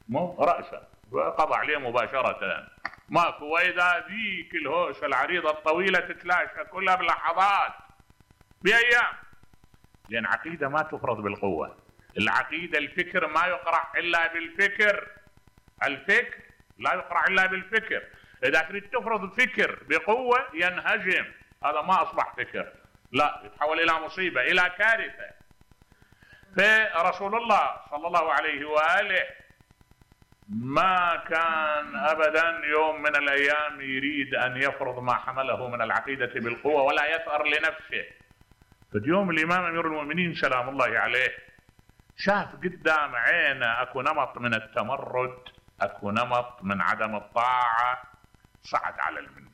مو رأسا، قضى عليه مباشرة ماكو. وإذا ذيك الهوشة العريضة الطويلة تتلاشى كلها بلحظات بأيام، لأن عقيدة ما تفرض بالقوة. العقيدة الفكر ما يقرع إلا بالفكر، الفكر لا يقرع إلا بالفكر. إذا تريد تفرض فكر بقوة ينهزم، هذا ما أصبح فكر، لا، يتحول إلى مصيبة، إلى كارثة. فرسول الله صلى الله عليه وآله ما كان أبدا يوم من الأيام يريد أن يفرض ما حمله من العقيدة بالقوة ولا يثأر لنفسه. فاليوم الإمام أمير المؤمنين سلام الله عليه شاف قدام عينه أكو نمط من التمرد، أكو نمط من عدم الطاعة، صعد على المنبر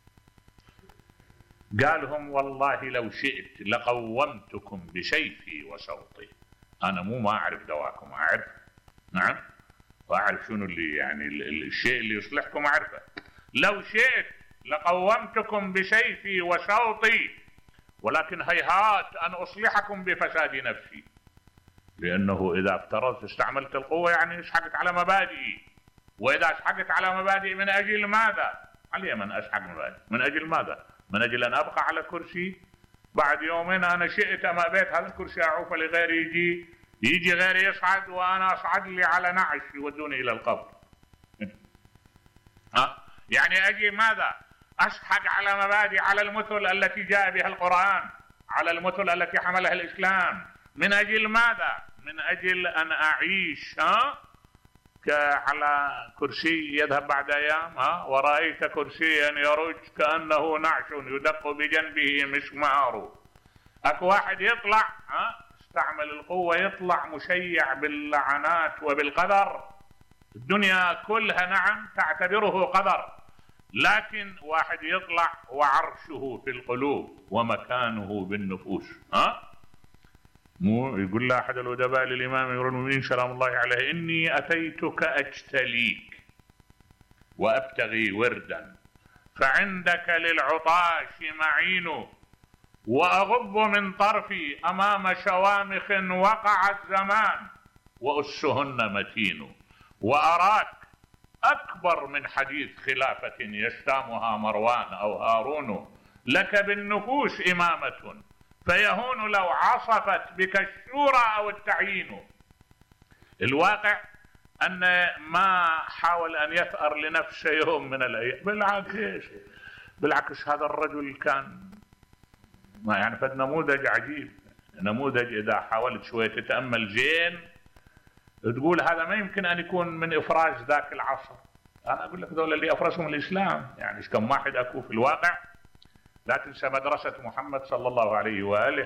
قالهم والله لو شئت لقومتكم بسيفي وصوتي. أنا ما أعرف دواكم، أعرف، نعم، وأعرف شنو اللي يعني الشيء اللي يصلحكم أعرفه. لو شئت لقومتكم بسيفي وصوتي، ولكن هيهات أن أصلحكم بفساد نفسي، لأنه إذا افترضت استعملت القوة يعني اسحقت على مبادئي، وإذا اسحقت على مبادئي من أجل ماذا؟ علي من أسحق مبادئ، من أجل ماذا؟ من أجل أن أبقى على كرسي بعد يومين أنا شئت أم أبيت هذا الكرسي أعوف لغيري، يجي غيري يصعد وأنا أصعد لي على نعش يودوني إلى القبر. يعني أجي ماذا؟ أسحق على مبادئ، على المثل التي جاء بها القرآن، على المثل التي حملها الإسلام. من أجل ماذا؟ من أجل أن أعيش على كرسي يذهب بعد أيام. ورأيت كرسيا يرج كأنه نعش يدق بجنبه مسمار. أكو واحد يطلع استعمل القوة يطلع مشيع باللعنات وبالقدر، الدنيا كلها نعم تعتبره قدر، لكن واحد يطلع وعرشه في القلوب ومكانه بالنفوس. مو يقول له أحد الأدباء للإمام أمير المؤمنين سلام الله عليه إني أتيتك أجتليك وأبتغي وردا، فعندك للعطاش معين، وأغض من طرفي أمام شوامخ وقع الزمان، وأسهن متين، وأراك أكبر من حديث خلافة يشتامها مروان أو هارون، لك بالنفوس إمامة فيهون لو عصفت بك الشورى أو التعيين. الواقع أن ما حاول أن يثأر لنفسه يوم من الأيام، بالعكس هذا الرجل كان يعني فد نموذج عجيب، نموذج إذا حاولت شوية تتأمل زين تقول هذا ما يمكن أن يكون من إفراج ذاك العصر. أنا أقول لك دول اللي أفرزهم الإسلام، يعني إيش كم واحد أكو في الواقع. لا تنسى مدرسة محمد صلى الله عليه وآله،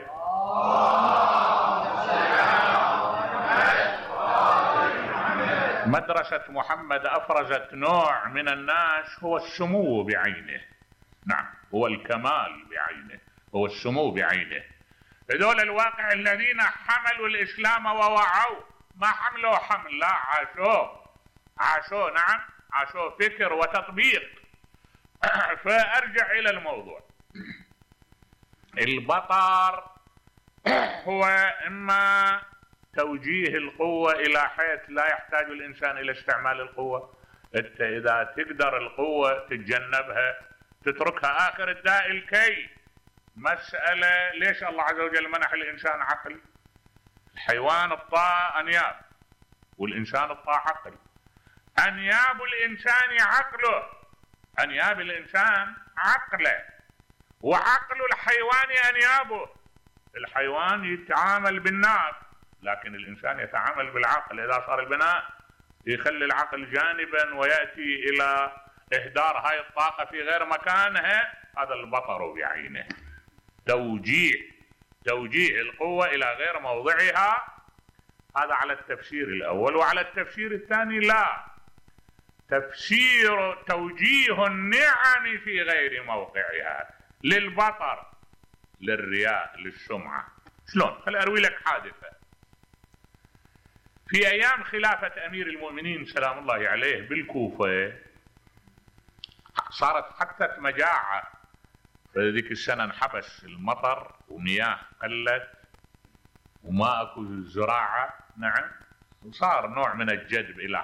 مدرسة محمد أفرزت نوع من الناس هو السمو بعينه، نعم، هو الكمال بعينه، هو السمو بعينه. هذول الواقع الذين حملوا الإسلام ووعوا، ما حملوا حمل، لا، عاشوا، نعم، عاشوا فكر وتطبيق. فأرجع إلى الموضوع. البطر هو إما توجيه القوة إلى حيث لا يحتاج الإنسان إلى استعمال القوة. أنت إذا تقدر القوة تتجنبها تتركها، آخر الداء الكي. مسألة ليش الله عز وجل منح الإنسان عقل؟ الحيوان الطاء أنياب والإنسان الطاء عقل. أنياب الإنسان عقله، أنياب الإنسان عقله، وعقل الحيوان أنيابه. الحيوان يتعامل بالناب، لكن الإنسان يتعامل بالعقل. إذا صار البناء يخلي العقل جانبا ويأتي إلى إهدار هاي الطاقة في غير مكانها، هذا البطر بعينه. توجيه القوة إلى غير موضعها، هذا على التفسير الأول. وعلى التفسير الثاني لا، توجيه النعم في غير موقعها، للبطر، للرياء، للسمعة. شلون؟ خلي أروي لك حادثة. في أيام خلافة أمير المؤمنين سلام الله عليه بالكوفة صارت حادثة مجاعة. في ذيك السنة انحبس المطر ومياه قلت وما أكو زراعة، نعم، وصار نوع من الجذب إلى